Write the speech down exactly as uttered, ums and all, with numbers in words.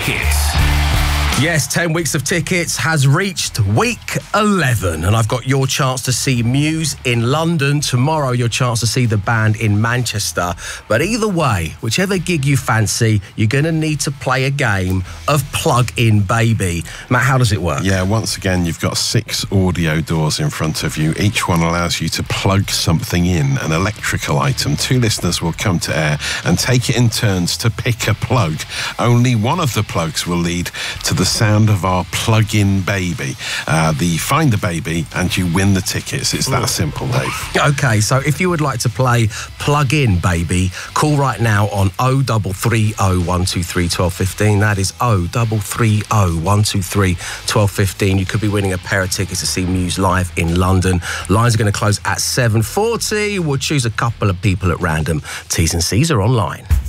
Tickets. Yes, ten weeks of Tickets has reached week eleven, and I've got your chance to see Muse in London. Tomorrow, your chance to see the band in Manchester. But either way, whichever gig you fancy, you're going to need to play a game of Plug In Baby. Matt, how does it work? Yeah, once again, you've got six audio doors in front of you. Each one allows you to plug something in, an electrical item. Two listeners will come to air and take it in turns to pick a plug. Only one of the plugs will lead to the sound of our Plug-In Baby. Uh, the Find the Baby and you win the tickets. It's that simple, Dave. Okay, so if you would like to play Plug-In Baby, call right now on oh three three oh, one two three, one two one five. That is oh three three oh, one two three, one two one five. You could be winning a pair of tickets to see Muse live in London. Lines are going to close at seven forty. We'll choose a couple of people at random. T's and C's are online.